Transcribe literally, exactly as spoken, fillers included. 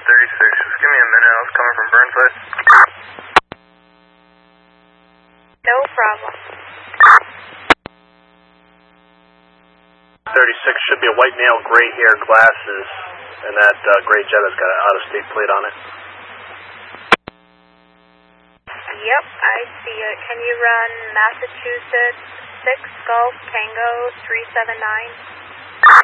thirty-six, just give me a minute, I was coming from Burnside. No problem. thirty-six should be a white male, gray hair, glasses, and that uh, gray Jetta's got an out-of-state plate on it. Yep, I see it. Can you run Massachusetts six Golf Tango three seven nine?